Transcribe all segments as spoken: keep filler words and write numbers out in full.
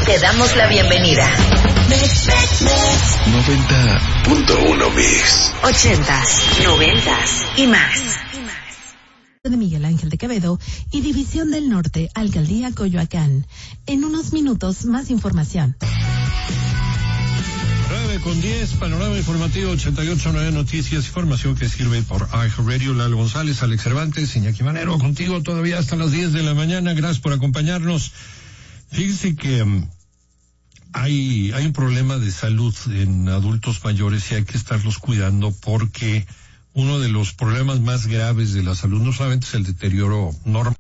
Te damos la bienvenida. noventa punto uno Mix. Ochentas, noventas y más. De Miguel Ángel de Quevedo y División del Norte, Alcaldía Coyoacán. En unos minutos, más información. nueve con diez, panorama informativo ochenta y ocho punto nueve Noticias, información que sirve por iHeartRadio. Lalo González, Alex Cervantes, Iñaki Manero, contigo todavía hasta las diez de la mañana. Gracias por acompañarnos. Fíjense que um, hay, hay un problema de salud en adultos mayores y hay que estarlos cuidando porque uno de los problemas más graves de la salud no solamente es el deterioro normal,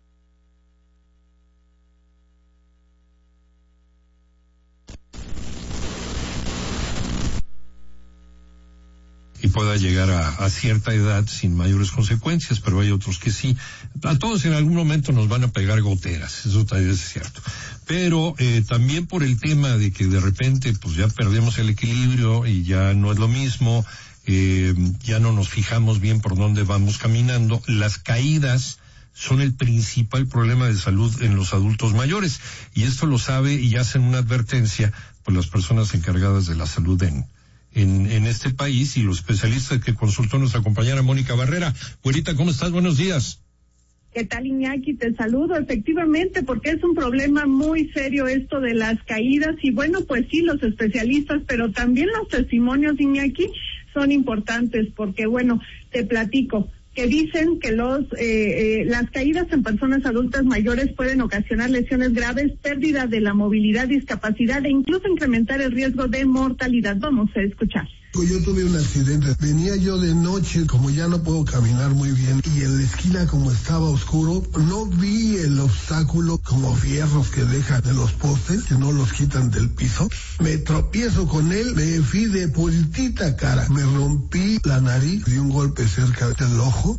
y pueda llegar a, a cierta edad sin mayores consecuencias, pero hay otros que sí. A todos en algún momento nos van a pegar goteras, eso también es cierto. Pero eh, también por el tema de que de repente pues ya perdemos el equilibrio y ya no es lo mismo, eh, ya no nos fijamos bien por dónde vamos caminando. Las caídas son el principal problema de salud en los adultos mayores, y esto lo sabe y hacen una advertencia por las personas encargadas de la salud en En, en este país, y los especialistas que consultó nuestra compañera Mónica Barrera. Güerita, ¿cómo estás? Buenos días. ¿Qué tal, Iñaki? Te saludo, efectivamente, porque es un problema muy serio esto de las caídas, y bueno, pues sí, los especialistas, pero también los testimonios, Iñaki, son importantes, porque bueno, te platico, que dicen que los eh, eh, las caídas en personas adultas mayores pueden ocasionar lesiones graves, pérdida de la movilidad, discapacidad e incluso incrementar el riesgo de mortalidad. Vamos a escuchar. Yo tuve un accidente, venía yo de noche, como ya no puedo caminar muy bien, y en la esquina como estaba oscuro, no vi el obstáculo como fierros que dejan de los postes, que no los quitan del piso. Me tropiezo con él, me fui de puntita cara, me rompí la nariz, di un golpe cerca del ojo.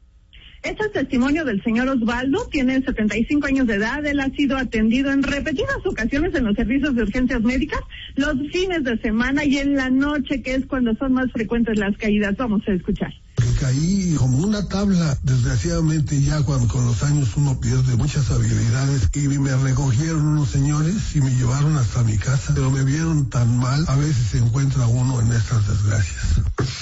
Este es el testimonio del señor Osvaldo, tiene setenta y cinco años de edad, él ha sido atendido en repetidas ocasiones en los servicios de urgencias médicas, los fines de semana y en la noche, que es cuando son más frecuentes las caídas. Vamos a escuchar. Caí como una tabla, desgraciadamente ya cuando con los años uno pierde muchas habilidades, y me recogieron unos señores y me llevaron hasta mi casa, pero me vieron tan mal, a veces se encuentra uno en estas desgracias.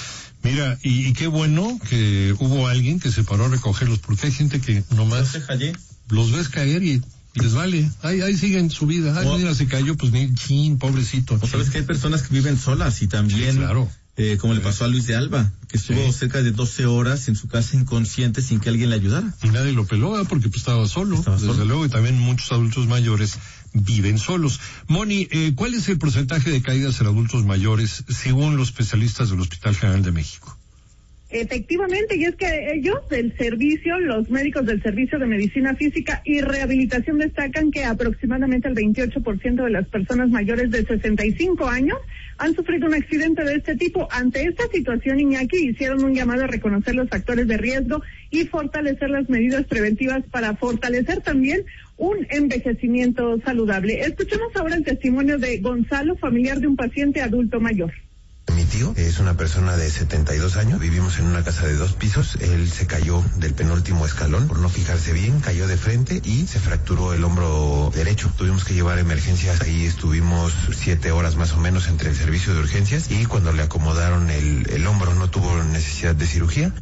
Mira, y, y qué bueno que hubo alguien que se paró a recogerlos, porque hay gente que nomás los ves caer y, y les vale, ahí, ahí siguen su vida. Ay, mira, se cayó, pues ni chin, pobrecito. O sabes que hay personas que viven solas y también, sí, claro. eh, como le pasó a Luis de Alba, que estuvo sí. cerca de doce horas en su casa inconsciente sin que alguien le ayudara. Y nadie lo peló, ¿eh? Porque pues estaba solo, estaba desde solo. Luego, y también muchos adultos mayores viven solos. Moni, eh, ¿cuál es el porcentaje de caídas en adultos mayores según los especialistas del Hospital General de México? Efectivamente, y es que ellos del servicio, los médicos del Servicio de Medicina Física y Rehabilitación, destacan que aproximadamente el veintiocho por ciento de las personas mayores de sesenta y cinco años han sufrido un accidente de este tipo. Ante esta situación, Iñaki, hicieron un llamado a reconocer los factores de riesgo y fortalecer las medidas preventivas para fortalecer también un envejecimiento saludable. Escuchemos ahora el testimonio de Gonzalo, familiar de un paciente adulto mayor. Mi tío es una persona de setenta y dos años, vivimos en una casa de dos pisos, él se cayó del penúltimo escalón por no fijarse bien, cayó de frente y se fracturó el hombro derecho. Tuvimos que llevar emergencias, ahí estuvimos siete horas más o menos entre el servicio de urgencias, y cuando le acomodaron el, el hombro no tuvo necesidad de cirugía.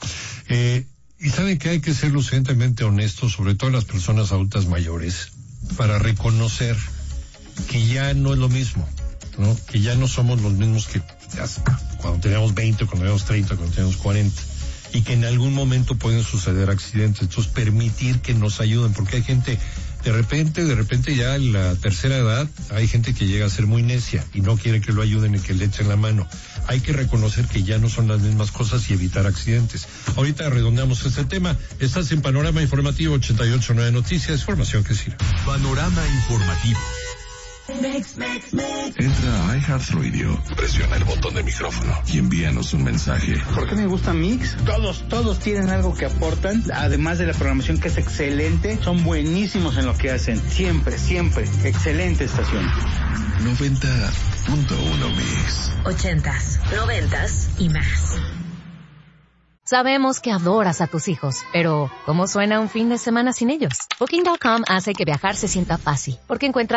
Eh, y saben que hay que ser lo suficientemente honestos, sobre todo las personas adultas mayores, para reconocer que ya no es lo mismo, ¿no? Que ya no somos los mismos que ya, cuando teníamos veinte, cuando teníamos treinta, cuando teníamos cuarenta, y que en algún momento pueden suceder accidentes. Entonces, permitir que nos ayuden, porque hay gente, de repente, de repente ya en la tercera edad, hay gente que llega a ser muy necia y no quiere que lo ayuden y que le echen la mano. Hay que reconocer que ya no son las mismas cosas y evitar accidentes. Ahorita redondeamos este tema. Estás en Panorama Informativo ochenta y ocho punto nueve Noticias, información que sirve. Panorama Informativo. Mix, mix, mix. Entra a iHeartRadio, presiona el botón de micrófono y envíanos un mensaje. ¿Por qué me gusta Mix? Todos, todos tienen algo que aportan, además de la programación que es excelente, son buenísimos en lo que hacen, siempre, siempre, excelente estación. noventa punto uno Mix. Ochentas, noventas y más. Sabemos que adoras a tus hijos, pero ¿cómo suena un fin de semana sin ellos? Booking punto com hace que viajar se sienta fácil, porque encuentras